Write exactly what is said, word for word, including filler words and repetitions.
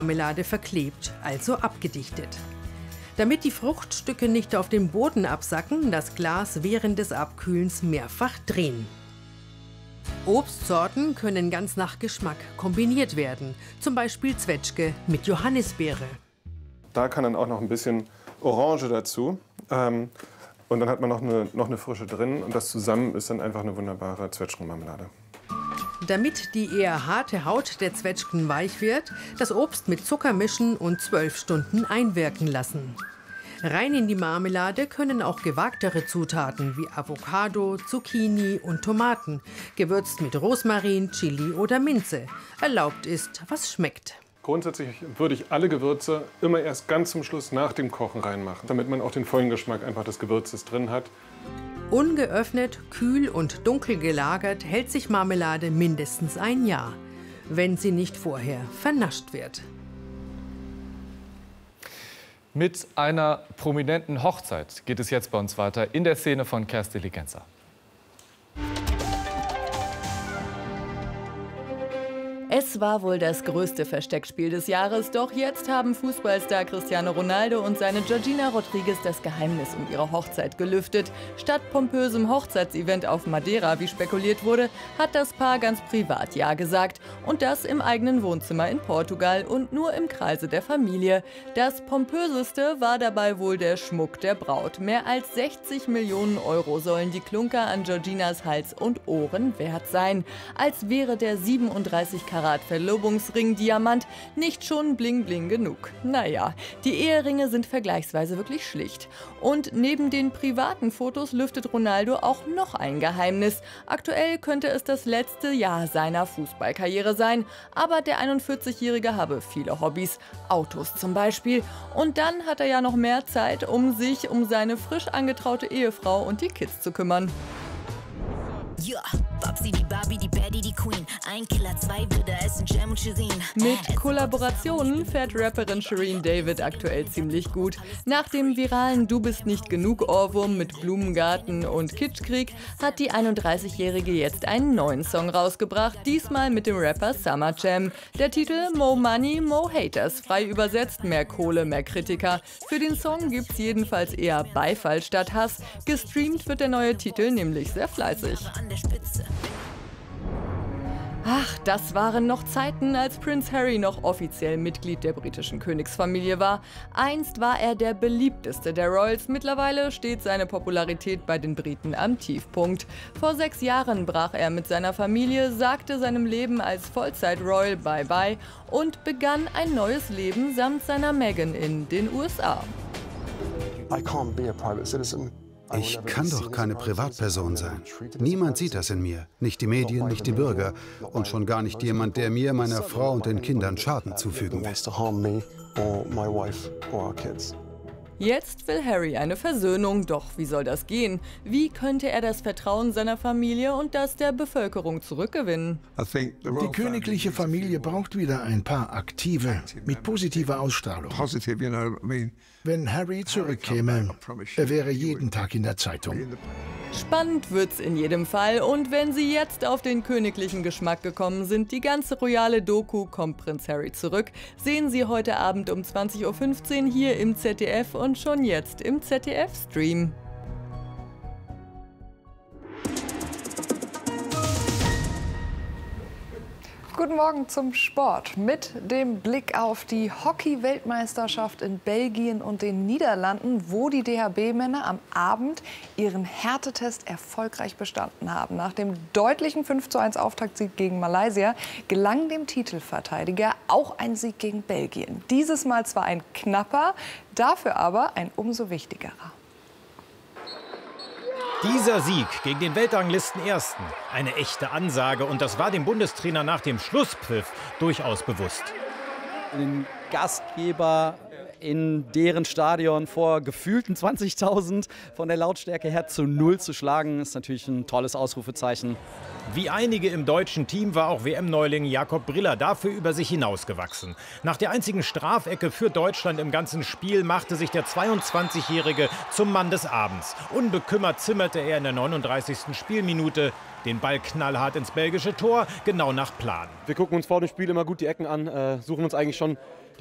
Marmelade verklebt, also abgedichtet. Damit die Fruchtstücke nicht auf dem Boden absacken, das Glas während des Abkühlens mehrfach drehen. Obstsorten können ganz nach Geschmack kombiniert werden, zum Beispiel Zwetschge mit Johannisbeere. Da kann dann auch noch ein bisschen Orange dazu. Ähm, und dann hat man noch eine, noch eine Frische drin. Und das zusammen ist dann einfach eine wunderbare Zwetschgenmarmelade. Damit die eher harte Haut der Zwetschgen weich wird, das Obst mit Zucker mischen und zwölf Stunden einwirken lassen. Rein in die Marmelade können auch gewagtere Zutaten wie Avocado, Zucchini und Tomaten, gewürzt mit Rosmarin, Chili oder Minze. Erlaubt ist, was schmeckt. Grundsätzlich würde ich alle Gewürze immer erst ganz zum Schluss nach dem Kochen reinmachen, damit man auch den vollen Geschmack einfach des Gewürzes drin hat. Ungeöffnet, kühl und dunkel gelagert hält sich Marmelade mindestens ein Jahr, wenn sie nicht vorher vernascht wird. Mit einer prominenten Hochzeit geht es jetzt bei uns weiter in der Szene von Kersti Ligenza. Es war wohl das größte Versteckspiel des Jahres, doch jetzt haben Fußballstar Cristiano Ronaldo und seine Georgina Rodriguez das Geheimnis um ihre Hochzeit gelüftet. Statt pompösem Hochzeitsevent auf Madeira, wie spekuliert wurde, hat das Paar ganz privat Ja gesagt. Und das im eigenen Wohnzimmer in Portugal und nur im Kreise der Familie. Das pompöseste war dabei wohl der Schmuck der Braut. Mehr als sechzig Millionen Euro sollen die Klunker an Georginas Hals und Ohren wert sein. Als wäre der siebenunddreißig Karat Verlobungsring Diamant nicht schon bling bling genug. Naja, die Eheringe sind vergleichsweise wirklich schlicht. Und neben den privaten Fotos lüftet Ronaldo auch noch ein Geheimnis. Aktuell könnte es das letzte Jahr seiner Fußballkarriere sein. Aber der einundvierzigjährige habe viele Hobbys, Autos zum Beispiel. Und dann hat er ja noch mehr Zeit, um sich um seine frisch angetraute Ehefrau und die Kids zu kümmern. Ja, Babsi, die Barbie, die Baddie, die Queen. Ein Killer, zwei Bilder, essen Jam und Shirin. Mit Kollaborationen fährt Rapperin Shireen David aktuell ziemlich gut. Nach dem viralen Du bist nicht genug Ohrwurm mit Blumengarten und Kitschkrieg hat die einunddreißigjährige jetzt einen neuen Song rausgebracht, diesmal mit dem Rapper Summer Jam. Der Titel Mo Money, Mo Haters, frei übersetzt mehr Kohle, mehr Kritiker. Für den Song gibt's jedenfalls eher Beifall statt Hass. Gestreamt wird der neue Titel nämlich sehr fleißig. Ach, das waren noch Zeiten, als Prince Harry noch offiziell Mitglied der britischen Königsfamilie war. Einst war er der beliebteste der Royals, mittlerweile steht seine Popularität bei den Briten am Tiefpunkt. Vor sechs Jahren brach er mit seiner Familie, sagte seinem Leben als Vollzeit-Royal Bye-bye und begann ein neues Leben samt seiner Meghan in den U S A. I can't be a private citizen. Ich kann doch keine Privatperson sein. Niemand sieht das in mir. Nicht die Medien, nicht die Bürger. Und schon gar nicht jemand, der mir, meiner Frau und den Kindern Schaden zufügen will. Jetzt will Harry eine Versöhnung, doch wie soll das gehen? Wie könnte er das Vertrauen seiner Familie und das der Bevölkerung zurückgewinnen? Die königliche Familie braucht wieder ein paar Aktive mit positiver Ausstrahlung. Wenn Harry zurückkäme, er wäre jeden Tag in der Zeitung. Spannend wird's in jedem Fall. Und wenn Sie jetzt auf den königlichen Geschmack gekommen sind, die ganze royale Doku Kommt Prinz Harry zurück, sehen Sie heute Abend um zwanzig Uhr fünfzehn hier im Z D F und schon jetzt im Z D F-Stream. Guten Morgen zum Sport mit dem Blick auf die Hockey-Weltmeisterschaft in Belgien und den Niederlanden, wo die D H B-Männer am Abend ihren Härtetest erfolgreich bestanden haben. Nach dem deutlichen fünf zu eins Auftaktsieg gegen Malaysia gelang dem Titelverteidiger auch ein Sieg gegen Belgien. Dieses Mal zwar ein knapper, dafür aber ein umso wichtigerer. Dieser Sieg gegen den Weltranglistenersten, eine echte Ansage, und das war dem Bundestrainer nach dem Schlusspfiff durchaus bewusst. Den Gastgeber in deren Stadion vor gefühlten zwanzigtausend von der Lautstärke her zu null zu schlagen, ist natürlich ein tolles Ausrufezeichen. Wie einige im deutschen Team war auch W M-Neuling Jakob Briller dafür über sich hinausgewachsen. Nach der einzigen Strafecke für Deutschland im ganzen Spiel machte sich der zweiundzwanzigjährige zum Mann des Abends. Unbekümmert zimmerte er in der neununddreißigsten Spielminute den Ball knallhart ins belgische Tor, genau nach Plan. Wir gucken uns vor dem Spiel immer gut die Ecken an, äh, suchen uns eigentlich schon